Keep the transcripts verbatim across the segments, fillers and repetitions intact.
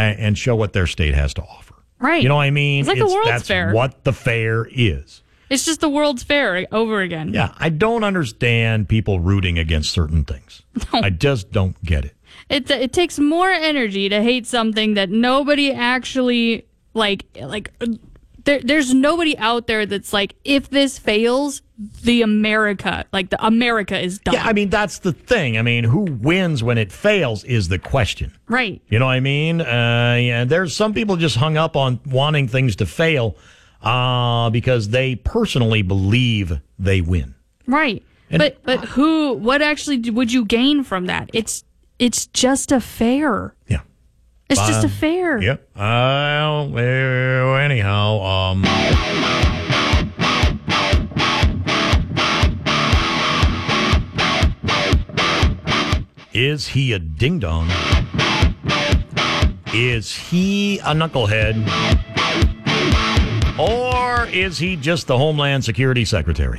and show what their state has to offer. Right. You know what I mean? It's like the World's that's Fair. what the fair is. It's just the World's Fair over again. Yeah, I don't understand people rooting against certain things. No. I just don't get it. It it takes more energy to hate something that nobody actually like like there there's nobody out there that's like, if this fails, the America like the America is done. Yeah, I mean, that's the thing. I mean, who wins when it fails is the question. Right. You know what I mean? Uh, yeah, there's some people just hung up on wanting things to fail uh, because they personally believe they win. Right. And, but but who what actually d- would you gain from that? It's it's just a fair. Yeah. It's Uh, just a fair. Yep. Uh, well, anyhow, um, is he a ding-dong? Is he a knucklehead? Or is he just the Homeland Security Secretary?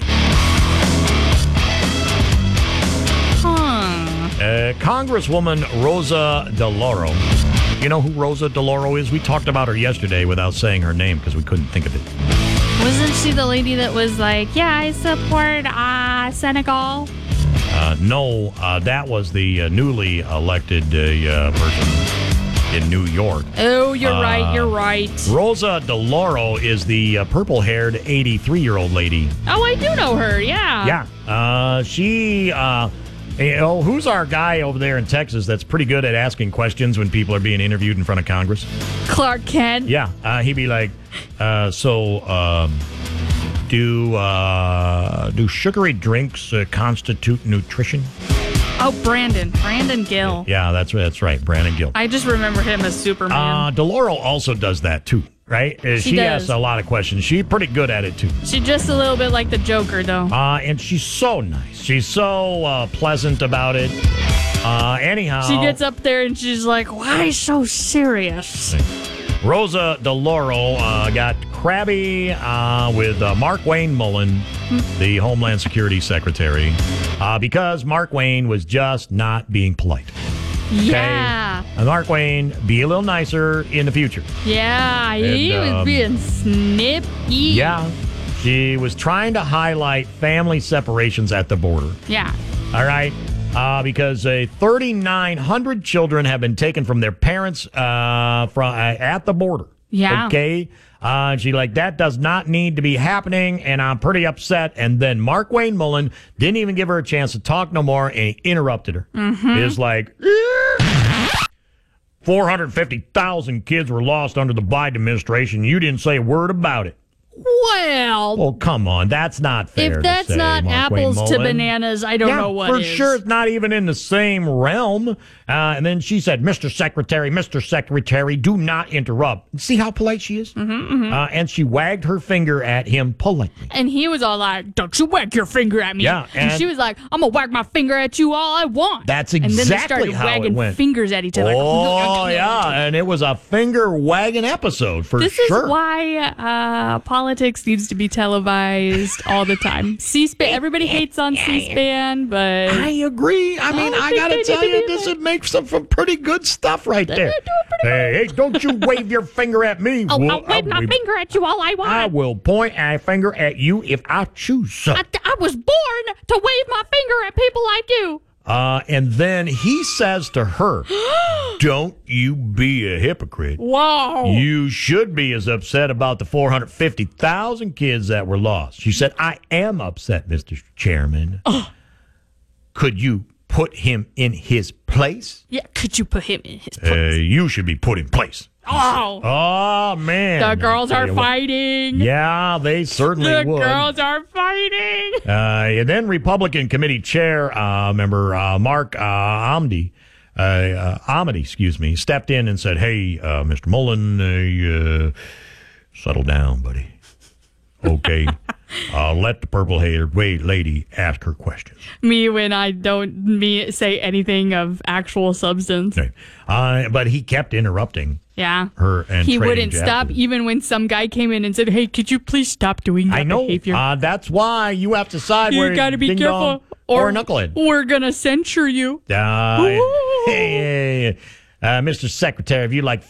Huh. Uh, Congresswoman Rosa DeLauro. You know who Rosa DeLauro is? We talked about her yesterday without saying her name because we couldn't think of it. Wasn't she the lady that was like, yeah, I support uh, Senegal? Uh, no, uh, that was the uh, newly elected uh, uh, person in New York. Oh, you're Uh, right. You're right. Rosa DeLauro is the uh, purple-haired eighty-three-year-old lady. Oh, I do know her. Yeah. Yeah. Uh, she... Uh, You know, who's our guy over there in Texas that's pretty good at asking questions when people are being interviewed in front of Congress? Clark Kent. Yeah, uh, he'd be like, uh, so um, do uh, do sugary drinks uh, constitute nutrition? Oh, Brandon. Brandon Gill. Yeah, that's that's right, Brandon Gill. I just remember him as Superman. Uh, DeLauro also does that too, right? Uh, She she does. asks a lot of questions. She's pretty good at it too. She's just a little bit like the Joker, though. Uh, and she's so nice. She's so uh, pleasant about it. Uh, anyhow, She gets up there and she's like, why so serious? Rosa DeLauro uh, got crabby uh, with uh, Mark Wayne Mullen, the Homeland Security Secretary, uh, because Mark Wayne was just not being polite. Yeah. And Mark Wayne, be a little nicer in the future. Yeah, he And, was um, being snippy. Yeah. She was trying to highlight family separations at the border. Yeah. All right. Uh, because uh, thirty-nine hundred children have been taken from their parents uh, from uh, at the border. Yeah. Okay. Uh, she like, that does not need to be happening, and I'm pretty upset. And then Mark Wayne Mullen didn't even give her a chance to talk no more, and he interrupted her. Mm-hmm. It's like, four hundred fifty thousand kids were lost under the Biden administration. You didn't say a word about it. Well, Well, come on. That's not fair. if that's to say, not Mark Wayne apples to Mullen. bananas, I don't yeah, know what for is. sure it's not even in the same realm. Uh, and then she said, Mister Secretary, Mister Secretary, do not interrupt. See how polite she is? Mm-hmm, mm-hmm. Uh, and she wagged her finger at him politely. And he was all like, don't you wag your finger at me. Yeah, And, and- she was like, I'm going to wag my finger at you all I want. That's And then they exactly started how it wagging went. fingers at each other. Oh, yeah. And it was a finger wagging episode for This sure. is why uh, politics needs to be televised all the time. C-SPAN, everybody hates on C-SPAN, but I agree. I mean, I I, think got to they tell need to you, do this that. would make some, some pretty good stuff right They're there. doing pretty Hey, hey, don't you wave your finger at me. I'll, Well, I'll wave my wave- finger at you all I want. I will point a finger at you if I choose so. I, I was born to wave my finger at people like you. Uh, and then he says to her, don't you be a hypocrite. Wow. You should be as upset about the four hundred fifty thousand kids that were lost. She said, I am upset, Mister Chairman. Could you put him in his place? Yeah, could you put him in his Uh, place? you should be put in place. oh, Oh, man. the girls I'll tell are you what. fighting. Yeah, they certainly The would. girls are fighting. Uh, and then Republican Committee Chair uh, member uh, Mark uh, Amity, uh, uh, Amity, excuse me, stepped in and said, "Hey, uh, Mister Mullen, uh, uh, settle down, buddy. Okay, uh, let the purple-haired wait lady ask her questions." Me when I don't me say anything of actual substance. Okay. Uh, but he kept interrupting Yeah. her and He trading wouldn't jabs stop with her. even when some guy came in and said, hey, could you please stop doing that I know. behavior? Uh, that's why you have to side you where got to be ding dong careful. or, a knucklehead. We're going to censure you. Uh, Ooh. hey, uh, Mister Secretary, if you like